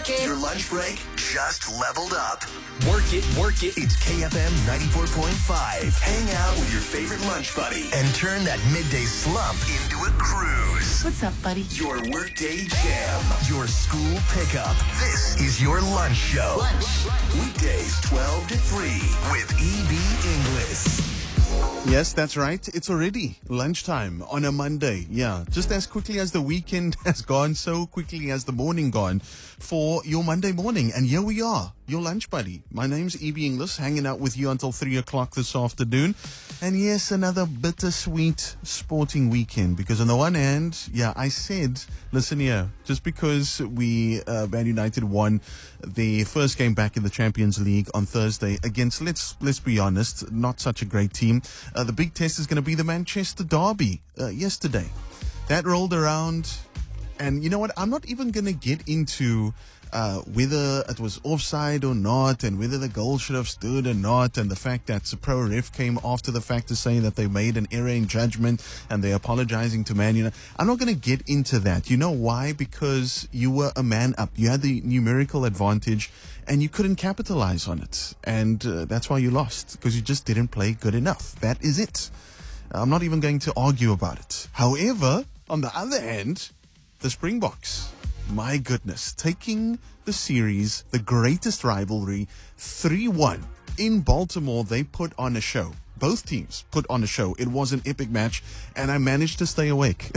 Your lunch break just leveled up. Work it, work it. It's KFM 94.5. Hang out with your favorite lunch buddy and turn that midday slump into a cruise. What's up, buddy? Your workday jam. Your school pickup. This is your lunch show. Weekdays 12 to 3 with EB Inglis. Yes, that's right. It's already lunchtime on a Monday. Yeah, just as quickly as the weekend has gone, so quickly has the morning gone for your Monday morning. And here we are, your lunch buddy. My name's EB Inglis, hanging out with you until 3 o'clock this afternoon. And yes, another bittersweet sporting weekend. Because on the one hand, yeah, I said, listen here, just because Man United won the first game back in the Champions League on Thursday against, let's be honest, not such a great team. The big test is going to be the Manchester Derby yesterday. That rolled around, and you know what? I'm not even going to get into whether it was offside or not, and whether the goal should have stood or not, and the fact that the pro ref came after the fact to say that they made an error in judgment and they're apologizing to Man United. I'm not going to get into that. You know why? Because you were a man up. You had the numerical advantage and you couldn't capitalize on it. And that's why you lost, because you just didn't play good enough. That is it. I'm not even going to argue about it. However, on the other hand, the Springboks, my goodness, taking the series, the greatest rivalry, 3-1 in Baltimore. They put on a show. Both teams put on a show. It was an epic match, and I managed to stay awake.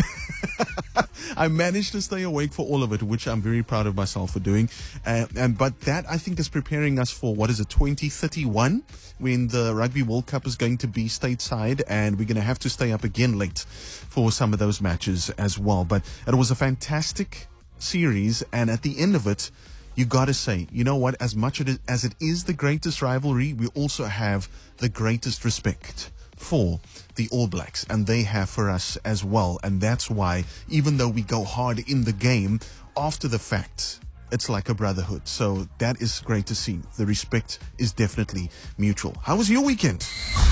I managed to stay awake for all of it, which I'm very proud of myself for doing. But that, I think, is preparing us for, 2031, when the Rugby World Cup is going to be stateside, and we're going to have to stay up again late for some of those matches as well. But it was a fantastic series, and at the end of it, you got to say, you know what, as much as it is the greatest rivalry, we also have the greatest respect for the All Blacks, and they have for us as well. And that's why, even though we go hard in the game, after the fact, it's like a brotherhood. So that is great to see. The respect is definitely mutual. How was your weekend?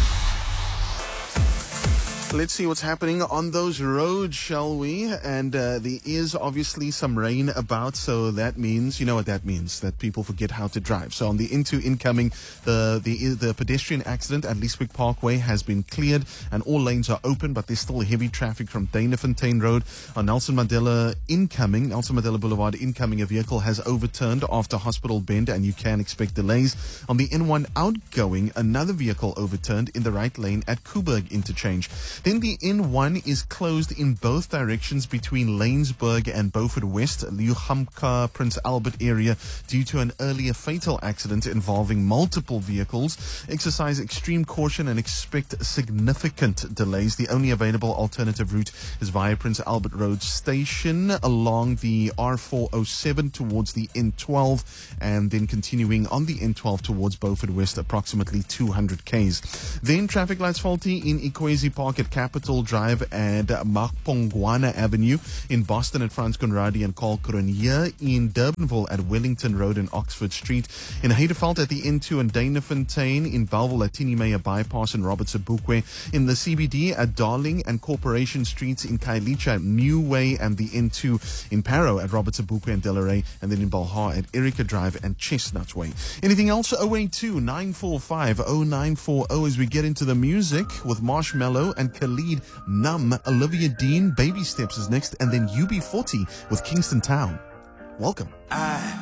Let's see what's happening on those roads, shall we? And there is obviously some rain about, so that means, you know what that means, that people forget how to drive. So on the into incoming, the pedestrian accident at Leeswick Parkway has been cleared and all lanes are open, but there's still heavy traffic from Danafontein Road. On Nelson Mandela Boulevard incoming, a vehicle has overturned after Hospital Bend, and you can expect delays. On the N1 outgoing, another vehicle overturned in the right lane at Kuberg interchange. Then the N1 is closed in both directions between Lanesburg and Beaufort West, Liuhamka, Prince Albert area, due to an earlier fatal accident involving multiple vehicles. Exercise extreme caution and expect significant delays. The only available alternative route is via Prince Albert Road Station along the R407 towards the N12, and then continuing on the N12 towards Beaufort West, approximately 200 Ks. Then traffic lights faulty in Ikwezi Park at Capitol Drive and Mapongwana Avenue, in Boston at Frans Conradi and Carl Cronje, in Durbanville at Wellington Road and Oxford Street, in Heideveld at the N2 and Danafontein, in Bellville at Tini Meyer Bypass and Robert Sobukwe, in the CBD at Darling and Corporation Streets, in Kailicha, New Way and the N2, in Parow at Robert Sobukwe and Delaray, and then in Balha at Erica Drive and Chestnut Way. Anything else? 082-945-0940 as we get into the music with Marshmello and Khalid Numb. Olivia Dean, Baby Steps is next, and then UB40 with Kingston Town. Welcome.